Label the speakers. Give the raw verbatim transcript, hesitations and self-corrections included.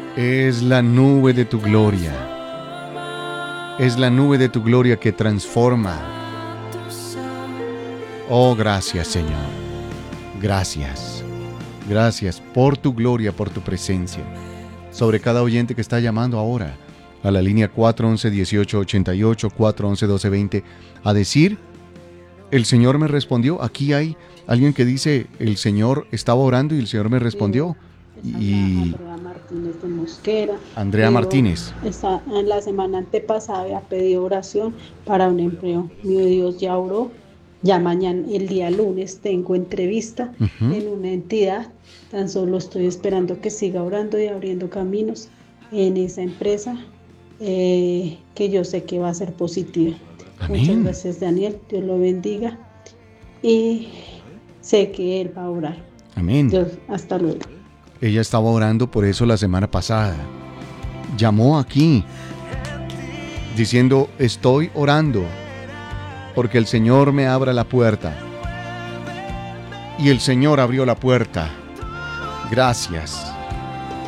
Speaker 1: Es la nube de tu gloria. Es la nube de tu gloria que transforma. Oh, gracias, Señor. Gracias. Gracias por tu gloria, por tu presencia. Sobre cada oyente que está llamando ahora a la línea cuatro once, dieciocho ochenta y ocho, cuatro once, doce veinte, a decir, el Señor me respondió. Aquí hay alguien que dice, el Señor estaba orando y el Señor me respondió. Y
Speaker 2: Andrea Martínez de Mosquera.
Speaker 1: Andrea
Speaker 2: Pidió-
Speaker 1: Martínez.
Speaker 2: Esta, en la semana antepasada había pedido oración para un empleo. Mi Dios ya oró. Ya mañana, el día lunes, tengo entrevista
Speaker 1: Ujú.
Speaker 2: en una entidad. Tan solo estoy esperando que siga orando y abriendo caminos en esa empresa, eh, que yo sé que va a ser positiva.
Speaker 1: Amén.
Speaker 2: Muchas gracias, Daniel. Dios lo bendiga. Y sé que Él va a orar.
Speaker 1: Amén.
Speaker 2: Dios, hasta luego.
Speaker 1: Ella estaba orando por eso la semana pasada. Llamó aquí diciendo, estoy orando porque el Señor me abra la puerta. Y el Señor abrió la puerta. Gracias.